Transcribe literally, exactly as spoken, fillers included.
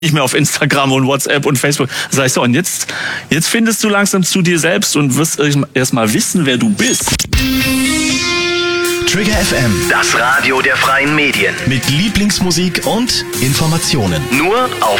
nicht mehr auf Instagram und WhatsApp und Facebook. Da sag ich so, und jetzt, jetzt findest du langsam zu dir selbst und wirst erst mal wissen, wer du bist. Trigger F M, das Radio der freien Medien. mit Lieblingsmusik und Informationen. Nur auf